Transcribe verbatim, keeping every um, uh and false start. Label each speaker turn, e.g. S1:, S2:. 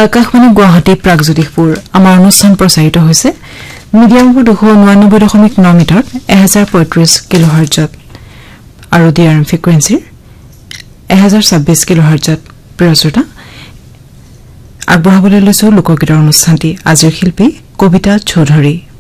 S1: আকাশবাণী গুৱাহাটী প্ৰাগজ্যোতিষপুৰ আমাৰ অনুষ্ঠান প্ৰচাৰিত হৈছে মিডিয়াম বোৰ দুশ নিৰানব্বৈ দশমিক ন মিটাৰ এক হাজাৰ পঁয়ত্ৰিশ কিলোহাৰ্টজত আৰু ডিআৰএম ফ্ৰিকুৱেন্সি এক হাজাৰ ছাব্বিশ কিলোহাৰ্টজত প্ৰিয় শ্ৰোতা আগবঢ়াবলৈ লৈছো লোকগীতৰ অনুষ্ঠানটি আজিৰ শিল্পী কবিতা চৌধুৰী